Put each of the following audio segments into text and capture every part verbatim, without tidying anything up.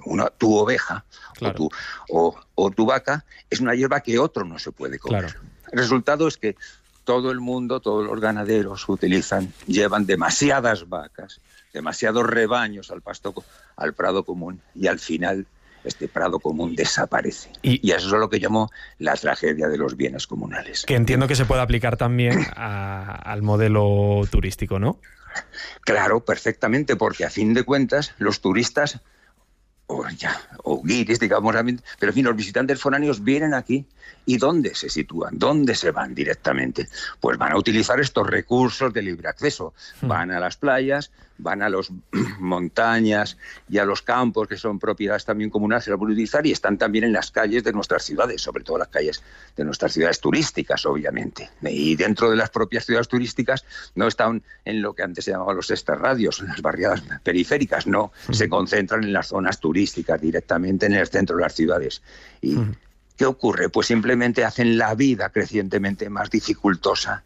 una, tu oveja claro. o, tu, o, o tu vaca es una hierba que otro no se puede comer. Claro. El resultado es que todo el mundo, todos los ganaderos utilizan, llevan demasiadas vacas, demasiados rebaños al pasto, al prado común, y al final este prado común desaparece. Y, y eso es lo que llamo la tragedia de los bienes comunales. Que entiendo que se puede aplicar también a, al modelo turístico, ¿no? Claro, perfectamente, porque a fin de cuentas los turistas, o, ya, o guiris, digamos, pero en fin, los visitantes foráneos vienen aquí. ¿Y dónde se sitúan? ¿Dónde se van directamente? Pues van a utilizar estos recursos de libre acceso. Van a las playas, van a las montañas y a los campos, que son propiedades también comunales, se las van a utilizar, y están también en las calles de nuestras ciudades, sobre todo las calles de nuestras ciudades turísticas, obviamente. Y dentro de las propias ciudades turísticas no están en lo que antes se llamaban los extrarradios, en las barriadas periféricas, no, se concentran en las zonas turísticas directamente en el centro de las ciudades. Y ¿qué ocurre? Pues simplemente hacen la vida crecientemente más dificultosa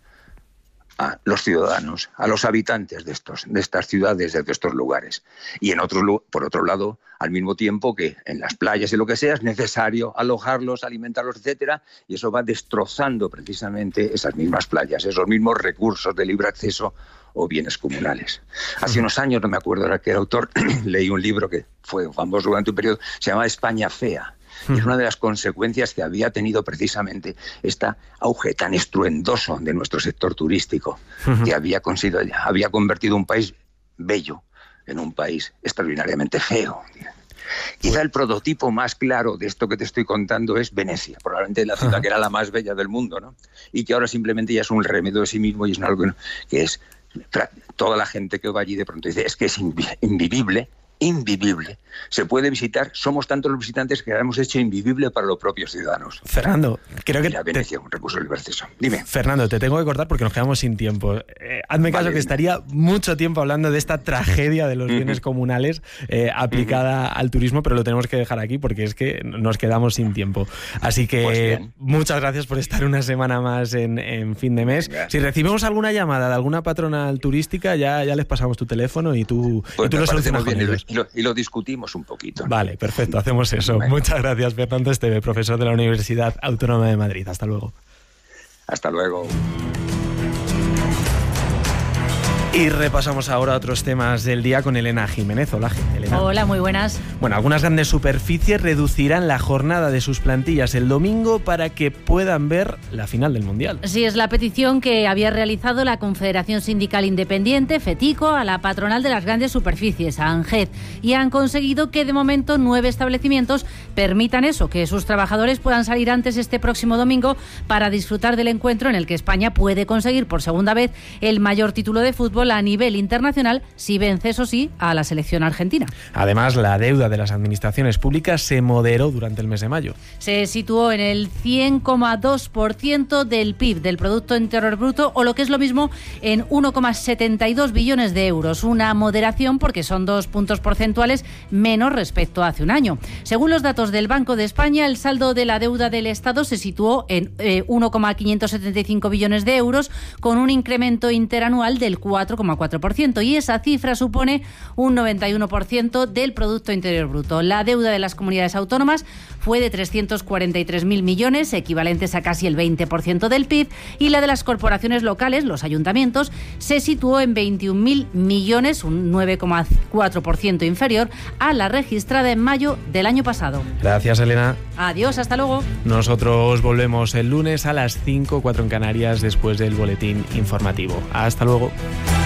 a los ciudadanos, a los habitantes de estos, de estas ciudades, de estos lugares. Y en otro, por otro lado, al mismo tiempo que en las playas y lo que sea, es necesario alojarlos, alimentarlos, etcétera, y eso va destrozando precisamente esas mismas playas, esos mismos recursos de libre acceso o bienes comunales. Hace unos años, no me acuerdo de qué autor, leí un libro que fue famoso durante un periodo, se llama España Fea. Y es una de las consecuencias que había tenido precisamente este auge tan estruendoso de nuestro sector turístico, que había, había convertido un país bello en un país extraordinariamente feo. Quizá el prototipo más claro de esto que te estoy contando es Venecia, probablemente la ciudad que era la más bella del mundo, ¿no? Y que ahora simplemente ya es un remedio de sí mismo y es algo que es... Toda la gente que va allí de pronto dice, es que es invivible, invivible. Se puede visitar, somos tantos los visitantes que hemos hecho invivible para los propios ciudadanos. Fernando, creo que... Mira, Venecia, te... un recurso de libre acceso. Dime. Fernando, te tengo que cortar porque nos quedamos sin tiempo. Eh, hazme caso, vale, que estaría mucho tiempo hablando de esta tragedia de los uh-huh. bienes comunales eh, aplicada uh-huh. al turismo, pero lo tenemos que dejar aquí porque es que nos quedamos sin tiempo. Así que pues muchas gracias por estar una semana más en, en fin de mes. Venga. Si recibimos alguna llamada de alguna patronal turística, ya, ya les pasamos tu teléfono y tú, pues y tú lo solucionas con ellos. Y lo, y lo discutimos un poquito. Vale, perfecto, hacemos eso. Bueno. Muchas gracias, Fernando Esteve, profesor de la Universidad Autónoma de Madrid. Hasta luego. Hasta luego. Y repasamos ahora otros temas del día con Elena Jiménez. Hola, Elena. Hola, muy buenas. Bueno, algunas grandes superficies reducirán la jornada de sus plantillas el domingo para que puedan ver la final del Mundial. Sí, es la petición que había realizado la Confederación Sindical Independiente, FETICO, a la patronal de las grandes superficies, a ANGED, y han conseguido que de momento nueve establecimientos permitan eso, que sus trabajadores puedan salir antes este próximo domingo para disfrutar del encuentro en el que España puede conseguir por segunda vez el mayor título de fútbol a nivel internacional, si vence, eso sí, a la selección argentina. Además, la deuda de las administraciones públicas se moderó durante el mes de mayo. Se situó en el cien coma dos por ciento del P I B, del Producto Interior Bruto, o lo que es lo mismo, en uno coma setenta y dos billones de euros. Una moderación porque son dos puntos porcentuales menos respecto a hace un año. Según los datos del Banco de España, el saldo de la deuda del Estado se situó en eh, uno coma quinientos setenta y cinco billones de euros, con un incremento interanual del cuatro coma cuatro por ciento, y esa cifra supone un noventa y uno por ciento del Producto Interior Bruto. La deuda de las comunidades autónomas fue de trescientos cuarenta y tres mil millones, equivalentes a casi el veinte por ciento del P I B, y la de las corporaciones locales, los ayuntamientos, se situó en veintiún mil millones, un nueve coma cuatro por ciento inferior a la registrada en mayo del año pasado. Gracias, Elena. Adiós, hasta luego. Nosotros volvemos el lunes a las cinco, cuatro en Canarias, después del boletín informativo. Hasta luego.